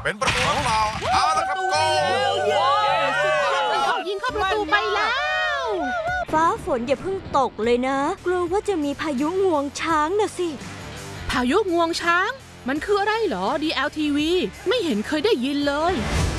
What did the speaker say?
เป็นประตูของเราเอาละครับโกยิงเข้าประตูไปแล้วฟ้าฝนอย่าเพิ่งตกเลยนะกลัวว่าจะมีพายุงวงช้างน่ะสิพายุงวงช้างมันคืออะไรเหรอ DLTV ไม่เห็นเคยได้ยินเลย